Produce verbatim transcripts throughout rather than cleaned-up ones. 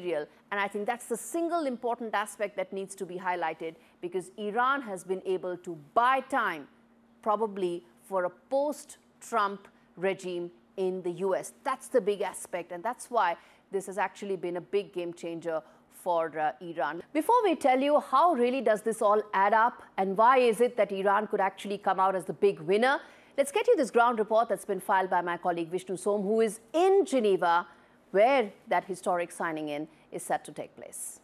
material. And I think that's the single important aspect that needs to be highlighted, because Iran has been able to buy time, probably for a post-Trump regime in the U S. That's the big aspect, and that's why this has actually been a big game changer for uh, Iran. Before we tell you how really does this all add up and why is it that Iran could actually come out as the big winner, let's get you this ground report that's been filed by my colleague Vishnu Som, who is in Geneva, where that historic signing in is set to take place.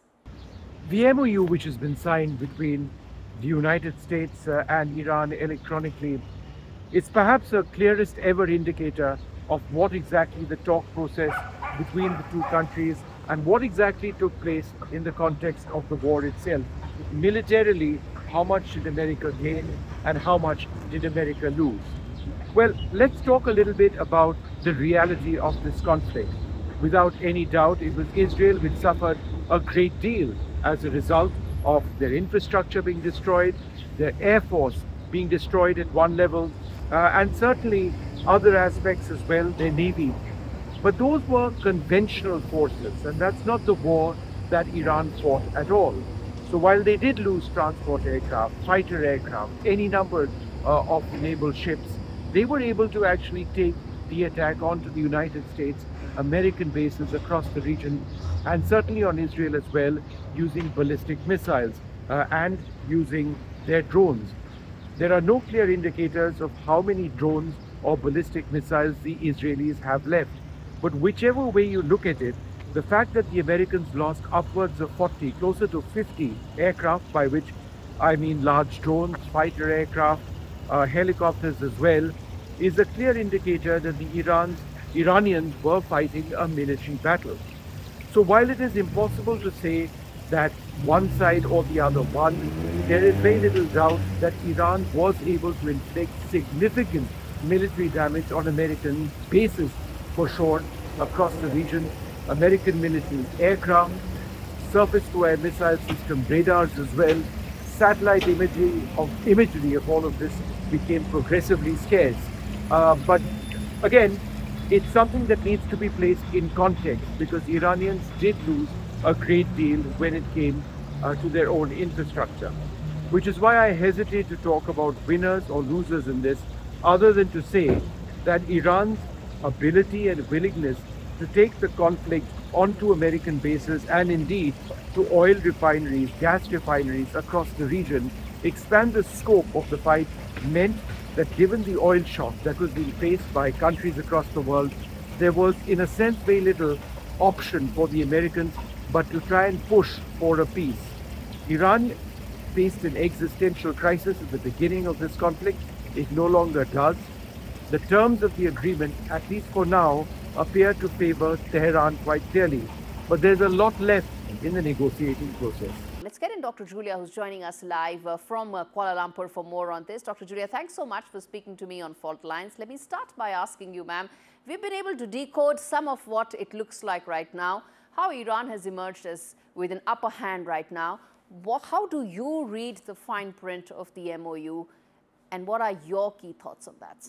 The M O U, which has been signed between the United States uh, and Iran electronically, is perhaps the clearest ever indicator of what exactly the talk process between the two countries and what exactly took place in the context of the war itself. Militarily, how much did America gain and how much did America lose? Well, let's talk a little bit about the reality of this conflict. Without any doubt, it was Israel which suffered a great deal as a result of their infrastructure being destroyed, their air force being destroyed at one level, uh, and certainly other aspects as well, their navy. But those were conventional forces, and that's not the war that Iran fought at all. So while they did lose transport aircraft, fighter aircraft, any number uh, of naval ships, they were able to actually take the attack onto the United States, American bases across the region, and certainly on Israel as well, using ballistic missiles uh, and using their drones. There are no clear indicators of how many drones or ballistic missiles the Israelis have left. But whichever way you look at it, the fact that the Americans lost upwards of forty, closer to fifty aircraft, by which I mean large drones, fighter aircraft, uh, helicopters as well, is a clear indicator that the Iran's, Iranians were fighting a military battle. So while it is impossible to say that one side or the other won, there is very little doubt that Iran was able to inflict significant military damage on American bases, for sure, across the region. American military aircraft, surface-to-air missile system radars as well, satellite imagery of imagery of all of this became progressively scarce. Uh, but again, it's something that needs to be placed in context, because Iranians did lose a great deal when it came uh, to their own infrastructure, which is why I hesitate to talk about winners or losers in this, other than to say that Iran's ability and willingness to take the conflict onto American bases and indeed to oil refineries, gas refineries across the region, expand the scope of the fight, meant that given the oil shock that was being faced by countries across the world, there was in a sense very little option for the Americans but to try and push for a peace. Iran faced an existential crisis at the beginning of this conflict. It no longer does. The terms of the agreement, at least for now, appear to favor Tehran quite clearly. But there's a lot left in the negotiating process. Let's get in Doctor Julia, who's joining us live uh, from uh, Kuala Lumpur for more on this. Doctor Julia, thanks so much for speaking to me on Fault Lines. Let me start by asking you, ma'am, we've been able to decode some of what it looks like right now, how Iran has emerged as with an upper hand right now. What, how do you read the fine print of the M O U, and what are your key thoughts on that, sir?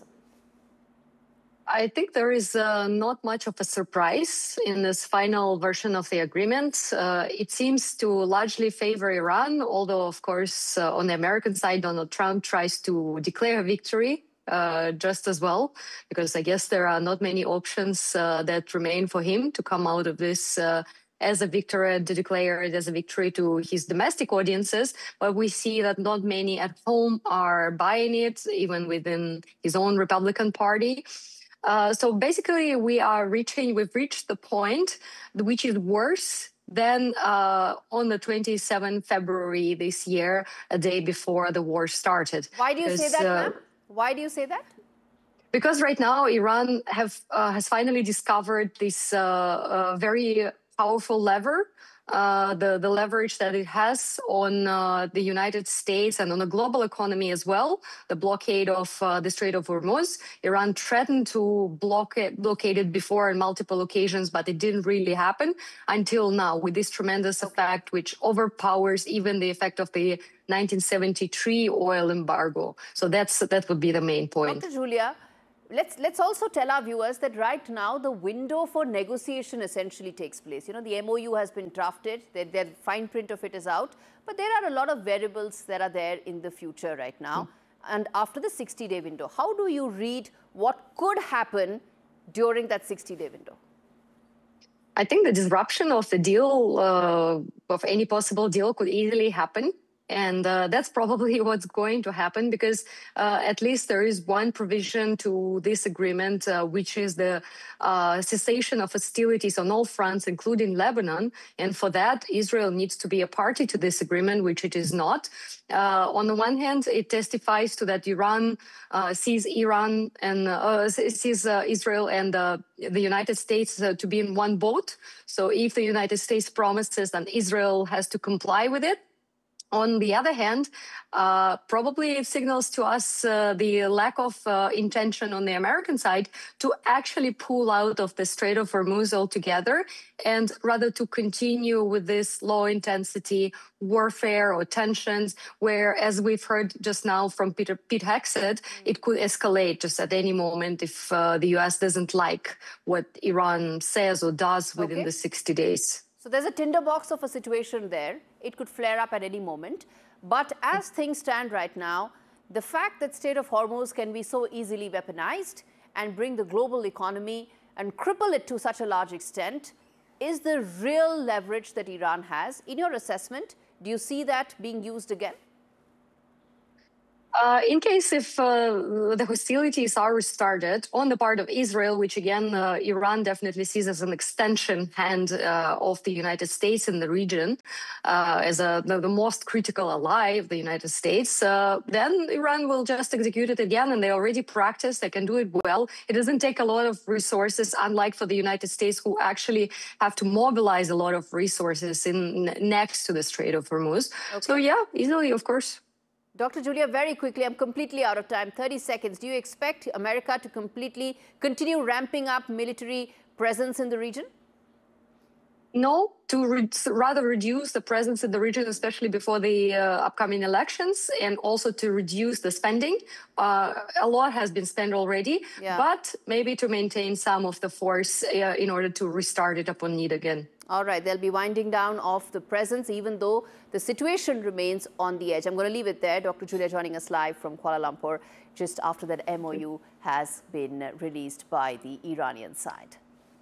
I think there is uh, not much of a surprise in this final version of the agreement. Uh, it seems to largely favor Iran, although, of course, uh, on the American side, Donald Trump tries to declare a victory uh, just as well, because I guess there are not many options uh, that remain for him to come out of this uh, as a victory, to declare it as a victory to his domestic audiences. But we see that not many at home are buying it, even within his own Republican Party. Uh, so basically, we are reaching, we've reached the point which is worse than uh, on the twenty-seventh of February this year, a day before the war started. Why do you because, say that, uh, ma'am? Why do you say that? Because right now, Iran have uh, has finally discovered this uh, uh, very powerful lever, uh, the, the leverage that it has on uh, the United States and on the global economy as well, the blockade of uh, the Strait of Hormuz. Iran threatened to block it, blockade it before on multiple occasions, but it didn't really happen until now, with this tremendous effect, which overpowers even the effect of the nineteen seventy-three oil embargo. So that's that would be the main point. Doctor Julia, Let's, let's also tell our viewers that right now the window for negotiation essentially takes place. You know, the M O U has been drafted, the, the fine print of it is out, but there are a lot of variables that are there in the future right now. Mm. And after the sixty day window, how do you read what could happen during that sixty day window? I think the disruption of the deal, uh, of any possible deal, could easily happen. And uh, that's probably what's going to happen, because uh, at least there is one provision to this agreement, uh, which is the uh, cessation of hostilities on all fronts, including Lebanon. And for that, Israel needs to be a party to this agreement, which it is not. Uh, on the one hand, it testifies to that Iran uh, sees Iran and uh, sees uh, Israel and uh, the United States uh, to be in one boat. So if the United States promises, then Israel has to comply with it. On the other hand, uh, probably it signals to us uh, the lack of uh, intention on the American side to actually pull out of the Strait of Hormuz altogether, and rather to continue with this low-intensity warfare or tensions, where, as we've heard just now from Peter, Pete Hegseth, it could escalate just at any moment if uh, the U S doesn't like what Iran says or does within okay. the sixty days. So there's a tinderbox of a situation there. It could flare up at any moment. But as things stand right now, the fact that Strait of Hormuz can be so easily weaponized and bring the global economy and cripple it to such a large extent is the real leverage that Iran has. In your assessment, do you see that being used again? Uh, in case if uh, the hostilities are restarted on the part of Israel, which again, uh, Iran definitely sees as an extension hand uh, of the United States in the region, uh, as a, the, the most critical ally of the United States, uh, then Iran will just execute it again, and they already practice, they can do it well. It doesn't take a lot of resources, unlike for the United States, who actually have to mobilize a lot of resources in next to the Strait of Hormuz. Okay. So yeah, easily, of course. Doctor Julia, very quickly, I'm completely out of time, thirty seconds. Do you expect America to completely continue ramping up military presence in the region? No, to re rather reduce the presence in the region, especially before the uh, upcoming elections, and also to reduce the spending. Uh, a lot has been spent already, yeah. but maybe to maintain some of the force uh, in order to restart it upon need again. All right, they'll be winding down of the presence, even though the situation remains on the edge. I'm going to leave it there. Doctor Julia joining us live from Kuala Lumpur just after that M O U has been released by the Iranian side.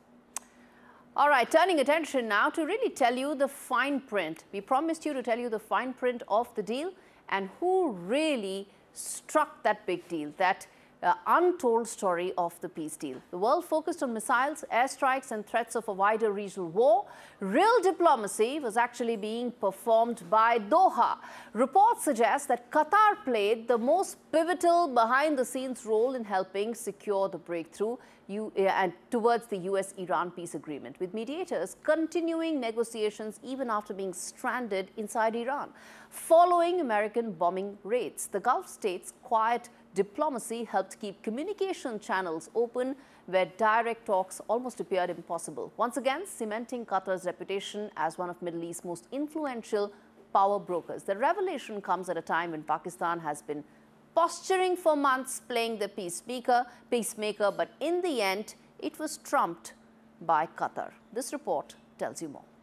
All right, turning attention now to really tell you the fine print. We promised you to tell you the fine print of the deal and who really struck that big deal, that Uh, untold story of the peace deal. The world focused on missiles, airstrikes, and threats of a wider regional war. Real diplomacy was actually being performed by Doha. Reports suggest that Qatar played the most pivotal behind-the-scenes role in helping secure the breakthrough you, uh, and towards the U S Iran peace agreement, with mediators continuing negotiations even after being stranded inside Iran. Following American bombing raids, the Gulf states' quiet diplomacy helped keep communication channels open where direct talks almost appeared impossible, once again cementing Qatar's reputation as one of Middle East's most influential power brokers. The revelation comes at a time when Pakistan has been posturing for months, playing the peacemaker, peacemaker, but in the end, it was trumped by Qatar. This report tells you more.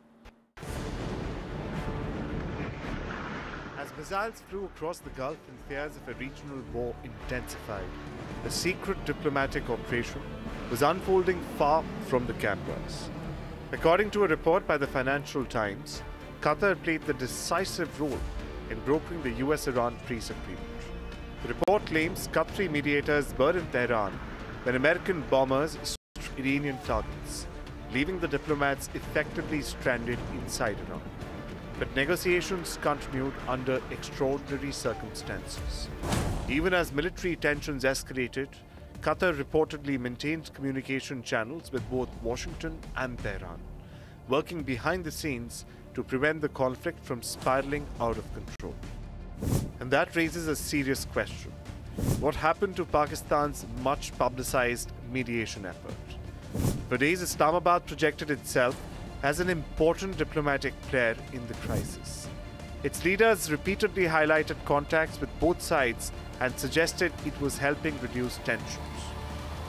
As missiles flew across the Gulf and fears of a regional war intensified, a secret diplomatic operation was unfolding far from the cameras. According to a report by the Financial Times, Qatar played the decisive role in brokering the U S Iran peace agreement. The report claims Qatari mediators were in Tehran when American bombers struck Iranian targets, leaving the diplomats effectively stranded inside Iran. But negotiations continued under extraordinary circumstances. Even as military tensions escalated, Qatar reportedly maintained communication channels with both Washington and Tehran, working behind the scenes to prevent the conflict from spiraling out of control. And that raises a serious question. What happened to Pakistan's much publicized mediation effort? For days, Islamabad projected itself as an important diplomatic player in the crisis. Its leaders repeatedly highlighted contacts with both sides and suggested it was helping reduce tensions.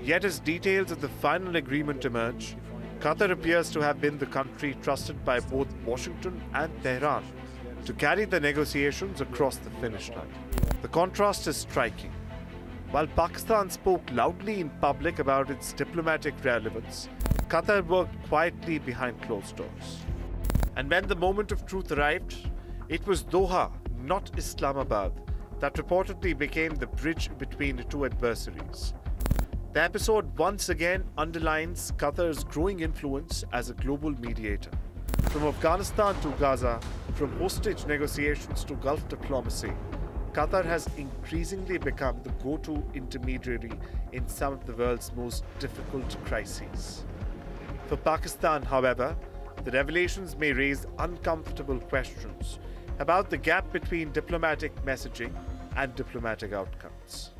Yet as details of the final agreement emerge, Qatar appears to have been the country trusted by both Washington and Tehran to carry the negotiations across the finish line. The contrast is striking. While Pakistan spoke loudly in public about its diplomatic relevance, Qatar worked quietly behind closed doors. And when the moment of truth arrived, it was Doha, not Islamabad, that reportedly became the bridge between the two adversaries. The episode once again underlines Qatar's growing influence as a global mediator. From Afghanistan to Gaza, from hostage negotiations to Gulf diplomacy, Qatar has increasingly become the go-to intermediary in some of the world's most difficult crises. For Pakistan, however, the revelations may raise uncomfortable questions about the gap between diplomatic messaging and diplomatic outcomes.